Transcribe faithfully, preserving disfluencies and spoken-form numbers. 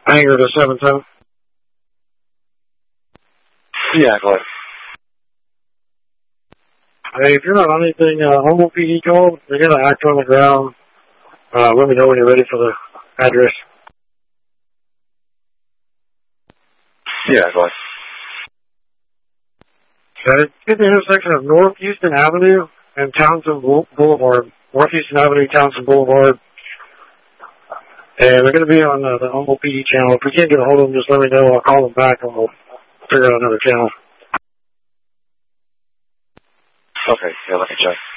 Hangar to seven seven. Yeah, go ahead. Hey, if you're not on anything, uh, Humboldt P D call, they're going to act on the ground. Uh, let me know when you're ready for the address. Yeah, go ahead. Okay, it's at the intersection of North Houston Avenue and Townsend Boulevard. North Houston Avenue, Townsend Boulevard. And they're going to be on uh, the Humboldt P D channel. If we can't get a hold of them, just let me know. I'll call them back and we'll figure out another channel. Okay, yeah, let me check.